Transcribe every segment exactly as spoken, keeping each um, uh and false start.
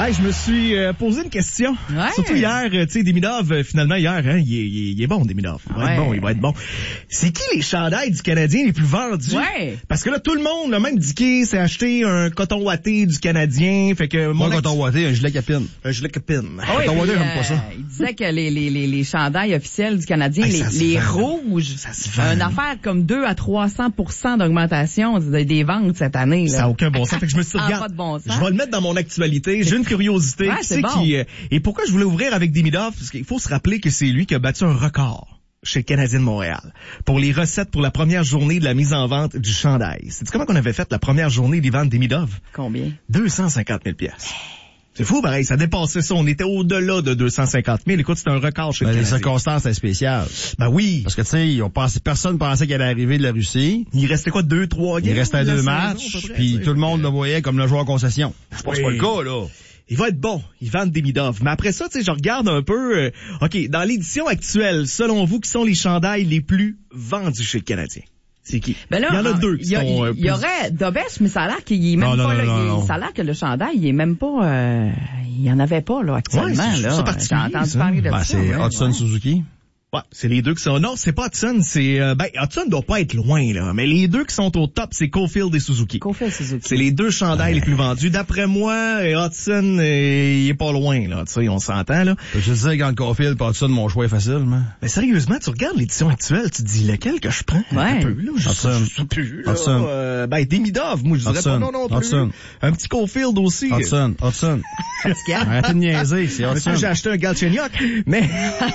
Hey, je me suis euh, posé une question. Ouais. Surtout hier, tu sais, Demidov, euh, finalement, hier, hein, il, est, il, est, il est bon, Demidov. Il va Ouais. être bon, il va être bon. C'est qui les chandails du Canadien les plus vendus? Ouais. Parce que là, tout le monde, là, même Dicky, s'est acheté un coton watté du Canadien. Fait que mon Pas un coton watté, un gilet capine. Un gilet capine. Ah oui, Coton puis, watté, j'aime pas ça. Il disait que les, les, les, les chandails officiels du Canadien, Hey, les, ça se les vend. rouges, Ça se vend. une affaire comme deux à trois cents pour cent d'augmentation des, des ventes cette année. Là. Ça n'a aucun bon sens. Fait que je me suis dit, Ça a regarde, pas de bon sens. je vais le mettre dans mon actualité. J'ai une curiosité. Ouais, Qui c'est c'est bon. qui, euh, et pourquoi je voulais ouvrir avec Demidov? Parce qu'il faut se rappeler que c'est lui qui a battu un record chez le Canadien de Montréal pour les recettes pour la première journée de la mise en vente du chandail. C'est comment qu'on avait fait la première journée des ventes Demidov? Combien? deux cent cinquante mille piastres. C'est fou, pareil, ça dépassait ça. On était au-delà de deux cent cinquante mille. Écoute, c'est un record chez Ben, le les Canadien. circonstances, c'est spécial. Ben oui. Parce que, tu sais, ils ont pensé, personne pensait qu'elle allait arriver de la Russie. Il restait quoi, deux, trois games? Il restait la deux saison, matchs, à peu près, puis tu sais. tout le monde le voyait comme le joueur en concession. Je pense que c'est pas Oui. le cas, là. Il va être bon. Il vend Demidov. Mais après ça, tu sais, je regarde un peu, euh, OK, dans l'édition actuelle, selon vous, qui sont les chandails les plus vendus chez le Canadien? C'est qui? Ben là, il y en a en- deux qui il y a- sont... euh, Il y plus- aurait Dobes, mais ça a l'air qu'il est même Non, non, pas non, là. non, il est- non. Ça a l'air que le chandail, il est même pas. Euh, il y en avait pas là actuellement. Ouais, c'est- je là. trouve ça J'ai particulier, entendu ça. parler de Ben, ça. c'est ouais, Hudson ouais. Suzuki. Ouais, c'est les deux qui sont... Non, c'est pas Hudson, c'est... Euh, ben, Hudson doit pas être loin, là. Mais les deux qui sont au top, c'est Caulfield et Suzuki. Caulfield Suzuki. C'est les deux chandails les plus vendus. D'après moi, euh, Hudson, euh, il est pas loin, là. Tu sais, on s'entend, là. Je te disais, quand Caulfield, pas Hudson, mon choix est facile, mais. Mais sérieusement, tu regardes l'édition actuelle, tu te dis lequel que je prends? Ouais. Un peu, là. Je sais, Hudson. je sais plus, là. Hudson. Euh, ben, Demidov, moi, je dirais Hudson. pas non, non plus. Hudson. Un petit Caulfield aussi. Hudson, Hudson. Arrêtez de niaiser, c'est Parce que Hudson. j'ai acheté un Galchenyuk, mais...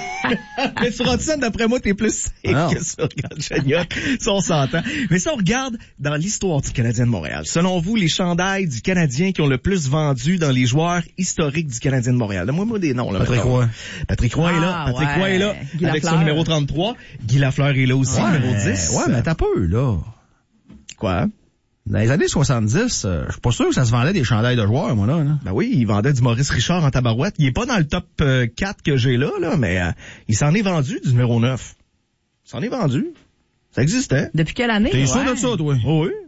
mais sur Hudson, d'après moi, t'es plus safe Non. que sur Galchenyuk. Ça, on s'entend. Mais ça, on regarde dans l'histoire du Canadien de Montréal. Selon vous, les chandails du Canadien qui ont le plus vendu dans les joueurs historiques du Canadien de Montréal. Donne-moi moi des noms, là. Patrick mettons. Roy. Patrick Roy est là. Ah, Patrick ouais. Roy est là. Guy avec Lafleur. son numéro trente-trois. Guy Lafleur est là aussi, Ouais, numéro dix. Ouais, mais t'as peu, là. Quoi? Dans les années soixante-dix, euh, je suis pas sûr que ça se vendait des chandails de joueurs, moi, là. là. Ben oui, il vendait du Maurice Richard en tabarouette. Il est pas dans le top euh, quatre que j'ai là, là, mais euh, il s'en est vendu du numéro neuf. Il s'en est vendu. Ça existait. Depuis quelle année? T'es ouais. sûr de ça, toi? Oh oui.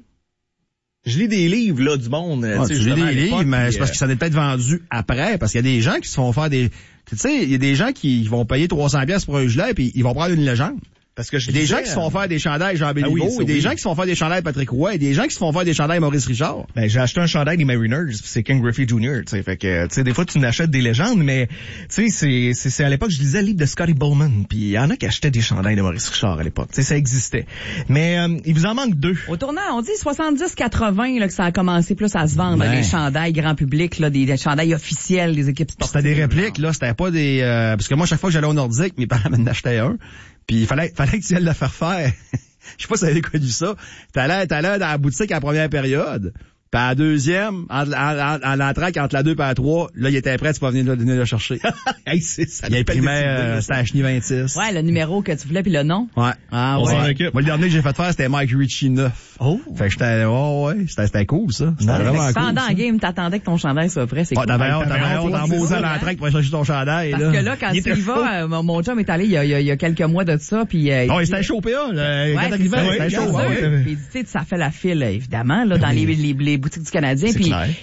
Je lis des livres, là, du monde. euh, Ah, sais, tu lis justement, à des l'époque, livres, mais puis, c'est parce euh, que ça n'est peut-être vendu après, parce qu'il y a des gens qui se font faire des... Tu sais, il y a des gens qui vont payer trois cents pièces pour un gilet, puis ils vont prendre une légende. parce que je Il y a des disais, gens qui se font faire des chandails Jean Ah Béliveau, oui, ça, il y a des oui. gens qui se font faire des chandails Patrick Roy, il y a des gens qui se font faire des chandails Maurice Richard. Ben, j'ai acheté un chandail des Mariners, puis c'est Ken Griffey junior, tu sais, fait que, tu sais, des fois, tu n'achètes des légendes, mais, tu sais, c'est, c'est, c'est à l'époque, je lisais le livre de Scotty Bowman, puis il y en a qui achetaient des chandails de Maurice Richard à l'époque, tu sais, ça existait. Mais, euh, il vous en manque deux. Au tournant, on dit soixante-dix quatre-vingt là, que ça a commencé plus à se vendre, Ben. là, les chandails grand public, là, des, des chandails officiels des équipes Puis sportives. c'était des répliques, là, c'était pas des... Euh, parce que moi, chaque fois que j'allais au Nordique, mes parents m'en achetaient un, puis il fallait, fallait que tu ailles le faire faire. Je sais pas si vous avez connu ça. T'allais, t'allais dans la boutique à la première période, puis à la deuxième, en, en, en, en l'entraque, entre la deux et la trois, là, il était prêt, tu peux venir, venir le chercher. Hey, c'est ça. Il m'appelle imprimait, des euh, souvenirs, c'était à Chenille vingt-six. Ouais, le numéro que tu voulais puis le nom. Ouais. Ah On ouais. s'en occupe. Moi, le dernier que j'ai fait faire, c'était Mike Ritchie neuf. Oh. Fait que j'étais, oh, ouais, c'était, c'était cool, ça. C'était Ouais, vraiment Fait que cool. pendant ça. la game, t'attendais que ton chandail soit prêt, c'est Ah, cool. t'avais Ouais, honte, t'avais t'avais honte, honte, ouais, en c'est posant ça, à hein. l'entraque pour aller chercher ton chandail, Parce là. que là, quand Il tu était y vas, euh, mon, mon chum est allé il y a, il y a, il y a quelques mois de ça, puis euh, Oh, il- c'était chaud, P A, là. Ouais, Quand c'est t'arrivais, ça, c'était bien chaud, sûr. ouais. Puis, tu sais, ça fait la file, évidemment, là, dans les, les, les boutiques du Canadien. C'est Puis clair.